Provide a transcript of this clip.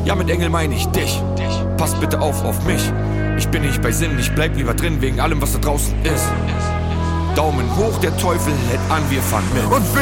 Ja, mit Engel meine ich dich. Pass bitte auf mich. Ich bin nicht bei Sinn, ich bleib lieber drin, wegen allem, was da draußen ist. Daumen hoch, der Teufel hält an, wir fahren mit. Und